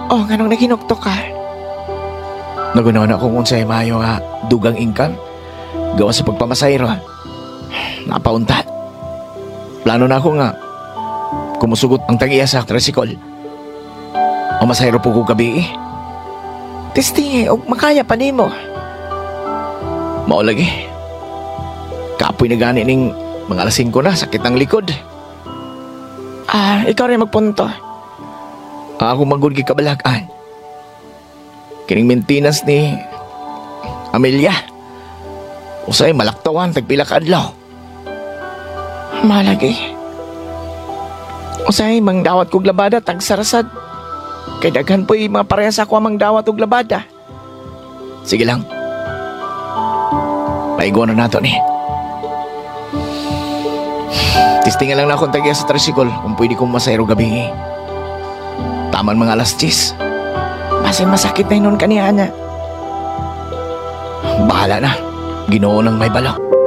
Oh, nganong naginukto ka? Nagunaw na akong unsay maayo nga dugang income gawa sa pagpamasayro. Napaunta. Plano na ako nga kumusugot ang tagiya sa tricycle. O masayro po ko gabi eh. Testingi, og makaya pa nimo. Mao lagi. Kapoy na gani ning mga alas 5 na, sakit ang likod. Ikaw rin magpunto. Ako magod gi kabalakan. Kining maintenance ni Amelia. Usay malaktawan tagpila ka adlaw. Malagi. Usay, mang dawat kog labada, tag sarasad. Kay daghan po'y mga parehas ako mang dawat og labada. Sige lang. Paigo na nato ni. Tistingan lang na akong tagiya sa tricycle kung pwede kong masayro gabi. Taman mga alas 10. Basin masakit na nun kaniya na. Bahala na. Ginoo nang may balak.